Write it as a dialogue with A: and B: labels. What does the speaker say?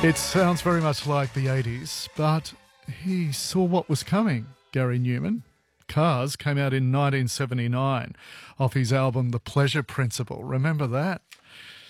A: It sounds very much like the 80s, but he saw what was coming, Gary Newman. Cars came out in 1979 off his album The Pleasure Principle. Remember that?